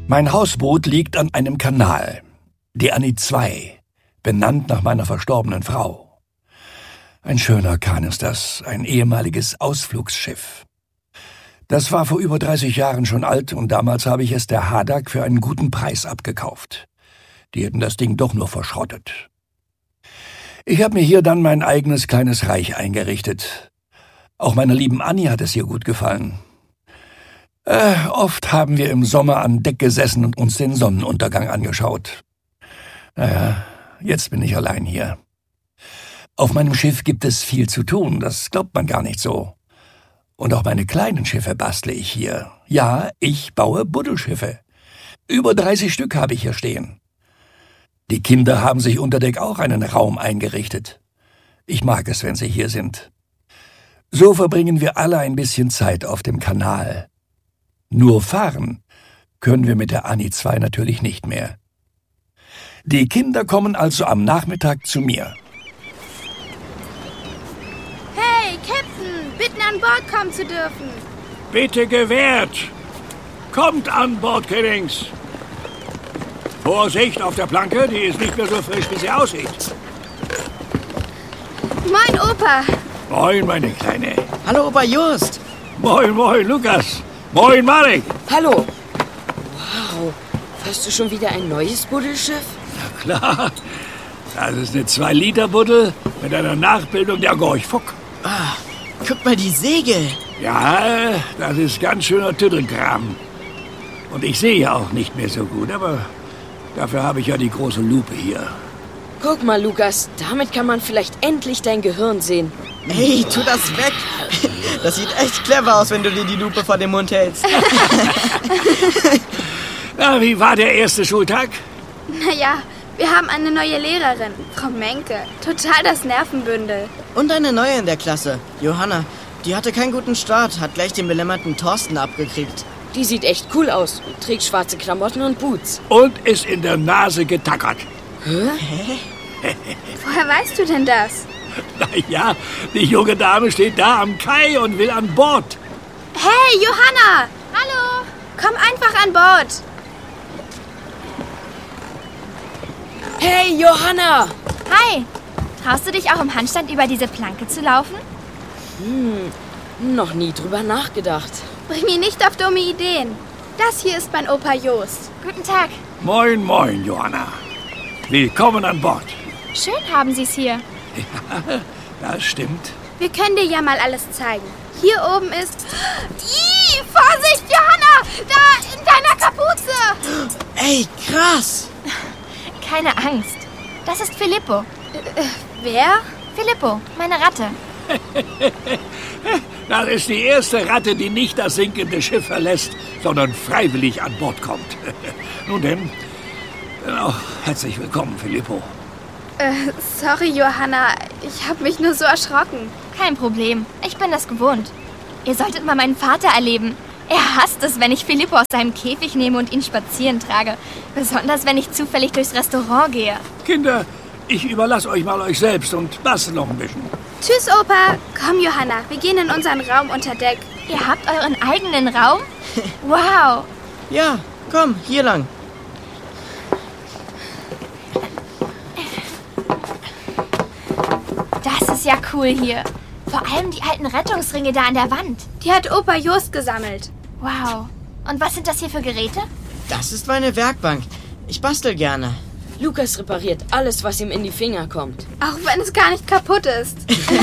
Mein Hausboot liegt an einem Kanal, die Annie II, benannt nach meiner verstorbenen Frau. Ein schöner Kahn ist das, ein ehemaliges Ausflugsschiff. Das war vor über 30 Jahren schon alt und damals habe ich es der Hadak für einen guten Preis abgekauft. Die hätten das Ding doch nur verschrottet. Ich habe mir hier dann mein eigenes kleines Reich eingerichtet. Auch meiner lieben Annie hat es hier gut gefallen. Oft haben wir im Sommer an Deck gesessen und uns den Sonnenuntergang angeschaut. Naja, jetzt bin ich allein hier. Auf meinem Schiff gibt es viel zu tun, das glaubt man gar nicht so. Und auch meine kleinen Schiffe bastle ich hier. Ja, ich baue Buddelschiffe. Über 30 Stück habe ich hier stehen. Die Kinder haben sich unter Deck auch einen Raum eingerichtet. Ich mag es, wenn sie hier sind. So verbringen wir alle ein bisschen Zeit auf dem Kanal. Nur fahren können wir mit der Annie II natürlich nicht mehr. Die Kinder kommen also am Nachmittag zu mir. Hey, Captain, bitten an Bord kommen zu dürfen. Bitte gewährt. Kommt an Bord, Kiddings. Vorsicht auf der Planke, die ist nicht mehr so frisch, wie sie aussieht. Moin, Opa. Moin, meine Kleine. Hallo, Opa Just. Moin, Lukas. Moin, Marek. Hallo. Wow, hast du schon wieder ein neues Buddelschiff? Na klar, das ist eine 2-Liter-Buddel mit einer Nachbildung der Gorch Fock. Ah, guck mal die Segel. Ja, das ist ganz schöner Tüddelkram. Und ich sehe ja auch nicht mehr so gut, aber dafür habe ich ja die große Lupe hier. Guck mal, Lukas, damit kann man vielleicht endlich dein Gehirn sehen. Ey, tu das weg. Das sieht echt clever aus, wenn du dir die Lupe vor den Mund hältst. Na, wie war der erste Schultag? Naja, wir haben eine neue Lehrerin, Frau Menke. Total das Nervenbündel. Und eine neue in der Klasse, Johanna. Die hatte keinen guten Start, hat gleich den belämmerten Thorsten abgekriegt. Die sieht echt cool aus, trägt schwarze Klamotten und Boots. Und ist in der Nase getackert. Hä? Woher weißt du denn das? Naja, die junge Dame steht da am Kai und will an Bord. Hey, Johanna! Hallo! Komm einfach an Bord. Hey, Johanna! Hi! Traust du dich auch im Handstand über diese Planke zu laufen? Noch nie drüber nachgedacht. Bring mich nicht auf dumme Ideen. Das hier ist mein Opa Jost. Guten Tag. Moin, Johanna. Willkommen an Bord. Schön haben Sie es hier. Ja, das stimmt. Wir können dir ja mal alles zeigen. Hier oben ist... Vorsicht, Johanna! Da, in deiner Kapuze! Ey, krass! Keine Angst. Das ist Filippo. Wer? Filippo, meine Ratte. Das ist die erste Ratte, die nicht das sinkende Schiff verlässt, sondern freiwillig an Bord kommt. Nun denn, herzlich willkommen, Filippo. Sorry, Johanna. Ich habe mich nur so erschrocken. Kein Problem. Ich bin das gewohnt. Ihr solltet mal meinen Vater erleben. Er hasst es, wenn ich Filippo aus seinem Käfig nehme und ihn spazieren trage. Besonders, wenn ich zufällig durchs Restaurant gehe. Kinder, ich überlasse euch mal euch selbst und bastel noch ein bisschen. Tschüss, Opa. Komm, Johanna. Wir gehen in unseren Raum unter Deck. Ihr habt euren eigenen Raum? Wow. Ja, komm, hier lang. Das ist ja cool hier. Vor allem die alten Rettungsringe da an der Wand. Die hat Opa Jost gesammelt. Wow. Und was sind das hier für Geräte? Das ist meine Werkbank. Ich bastel gerne. Lukas repariert alles, was ihm in die Finger kommt. Auch wenn es gar nicht kaputt ist.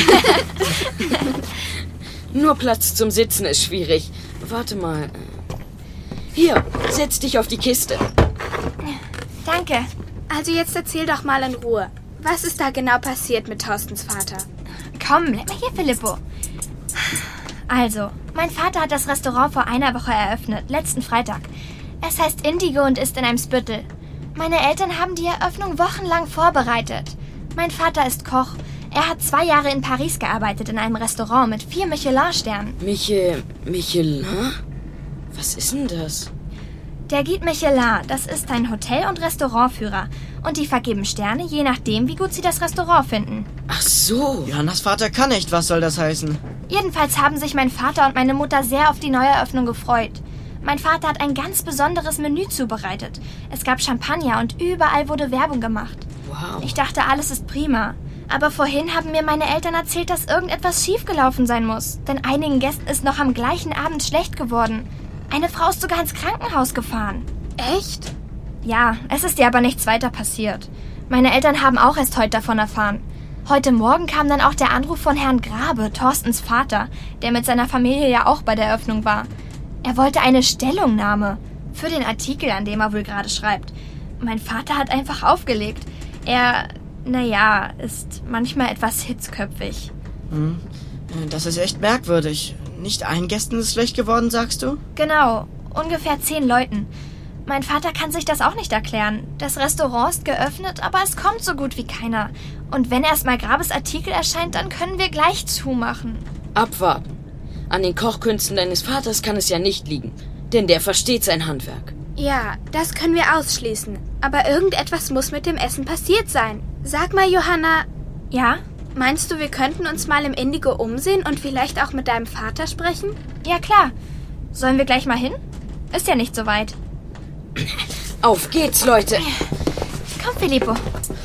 Nur Platz zum Sitzen ist schwierig. Warte mal. Hier, setz dich auf die Kiste. Danke. Also jetzt erzähl doch mal in Ruhe. Was ist da genau passiert mit Thorstens Vater? Komm, bleib mal hier, Filippo. Also, mein Vater hat das Restaurant vor einer Woche eröffnet, letzten Freitag. Es heißt Indigo und ist in einem Spüttel. Meine Eltern haben die Eröffnung wochenlang vorbereitet. Mein Vater ist Koch. Er hat 2 Jahre in Paris gearbeitet, in einem Restaurant mit 4 Michelin-Sternen. Michelin? Was ist denn das? Der Guide Michelin, das ist ein Hotel- und Restaurantführer. Und die vergeben Sterne, je nachdem, wie gut sie das Restaurant finden. Ach so. Johannas Vater kann nicht, was soll das heißen? Jedenfalls haben sich mein Vater und meine Mutter sehr auf die Neueröffnung gefreut. Mein Vater hat ein ganz besonderes Menü zubereitet. Es gab Champagner und überall wurde Werbung gemacht. Wow. Ich dachte, alles ist prima. Aber vorhin haben mir meine Eltern erzählt, dass irgendetwas schiefgelaufen sein muss. Denn einigen Gästen ist noch am gleichen Abend schlecht geworden. Eine Frau ist sogar ins Krankenhaus gefahren. Echt? Ja, es ist ihr aber nichts weiter passiert. Meine Eltern haben auch erst heute davon erfahren. Heute Morgen kam dann auch der Anruf von Herrn Grabe, Thorstens Vater, der mit seiner Familie ja auch bei der Eröffnung war. Er wollte eine Stellungnahme für den Artikel, an dem er wohl gerade schreibt. Mein Vater hat einfach aufgelegt. Er, ist manchmal etwas hitzköpfig. Das ist echt merkwürdig. Nicht allen Gästen ist schlecht geworden, sagst du? Genau, ungefähr 10 Leuten. Mein Vater kann sich das auch nicht erklären. Das Restaurant ist geöffnet, aber es kommt so gut wie keiner. Und wenn erstmal Grabes Artikel erscheint, dann können wir gleich zumachen. Abwarten. An den Kochkünsten deines Vaters kann es ja nicht liegen, denn der versteht sein Handwerk. Ja, das können wir ausschließen. Aber irgendetwas muss mit dem Essen passiert sein. Sag mal, Johanna, Ja? meinst du, wir könnten uns mal im Indigo umsehen und vielleicht auch mit deinem Vater sprechen? Ja, klar. Sollen wir gleich mal hin? Ist ja nicht so weit. Auf geht's, Leute! Komm, Filippo.